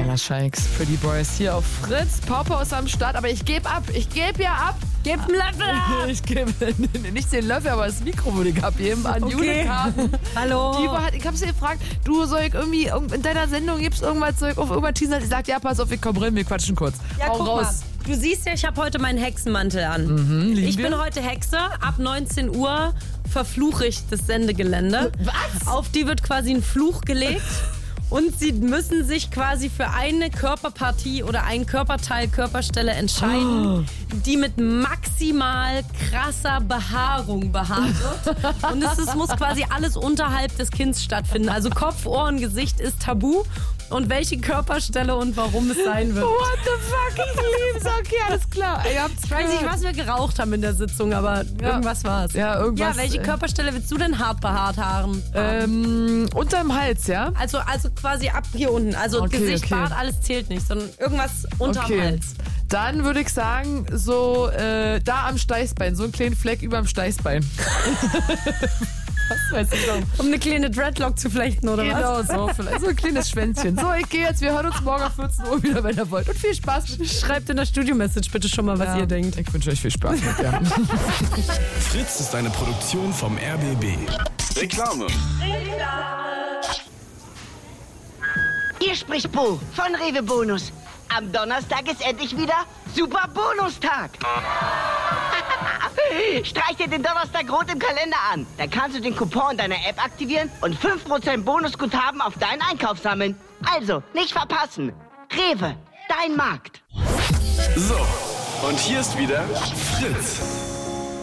Anna Scheiks, Pretty Boys hier auf Fritz. Pauper ist am Start, aber ich gebe ab. Ich gebe ja ab. Gib einen Löffel ab! Ich gebe nicht den Löffel, aber das Mikro würde ich abgeben an Julika. Hallo. Ich habe sie gefragt, du, soll ich irgendwie in deiner Sendung gibt's irgendwas, soll ich auf irgendwas teasern? Ich sagte, ja, pass auf, ich komm rein, wir quatschen kurz. Ja, hau guck raus. mal. Du siehst ja, ich habe heute meinen Hexenmantel an. Ich bin heute Hexe. Ab 19 Uhr verfluche ich das Sendegelände. Was? Auf die wird quasi ein Fluch gelegt. Und sie müssen sich quasi für eine Körperpartie oder einen Körperteil, Körperstelle entscheiden, die mit maximal krasser Behaarung behaart wird. Und es muss quasi alles unterhalb des Kinns stattfinden. Also Kopf, Ohren, Gesicht ist tabu. Und welche Körperstelle und warum es sein wird. What the fuck, ich lieb's. Okay, alles klar. Ich weiß nicht, was wir geraucht haben in der Sitzung, aber irgendwas war's. Ja, irgendwas. Ja, welche Körperstelle willst du denn hart behaart haben? Unterm Hals, ja? Also quasi ab hier unten. Also Okay, Gesicht, okay. Bart, alles zählt nicht, sondern irgendwas unterm Hals. Dann würde ich sagen, so da am Steißbein, so einen kleinen Fleck über dem Steißbein. Was weiß ich noch. Um eine kleine Dreadlock zu flechten, oder was? Genau, so vielleicht. So ein kleines Schwänzchen. So, ich gehe jetzt. Wir hören uns morgen um 14 Uhr wieder, wenn ihr wollt. Und viel Spaß. Schreibt in der Studio-Message bitte schon mal, was ihr denkt. Ich wünsche euch viel Spaß mit dir. Fritz ist eine Produktion vom RBB. Reklame. Hier spricht Bo von Rewe Bonus. Am Donnerstag ist endlich wieder Super Bonustag. Streich dir den Donnerstag rot im Kalender an. Dann kannst du den Coupon deiner App aktivieren und 5% Bonusguthaben auf deinen Einkauf sammeln. Also, nicht verpassen. Rewe, dein Markt. So, und hier ist wieder Fritz.